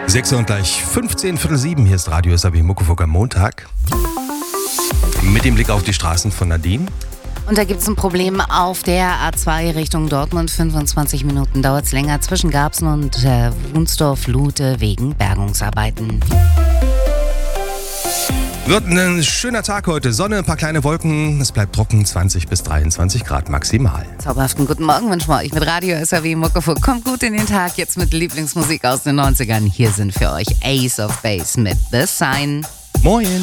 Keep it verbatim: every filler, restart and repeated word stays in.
sechs und gleich fünfzehn, Viertel sieben. Hier ist Radio S R W Muckefuck am Montag. Mit dem Blick auf die Straßen von Nadine. Und da gibt es ein Problem auf der A zwei Richtung Dortmund. fünfundzwanzig Minuten dauert es länger zwischen Garbsen und äh, Wunsdorf-Lute wegen Bergungsarbeiten. Wird ein schöner Tag heute. Sonne, ein paar kleine Wolken. Es bleibt trocken, zwanzig bis dreiundzwanzig Grad maximal. Zauberhaften guten Morgen wünschen wir euch mit Radio S R W Muckefuck. Kommt gut in den Tag, jetzt mit Lieblingsmusik aus den neunzigern. Hier sind für euch Ace of Base mit The Sign. Moin.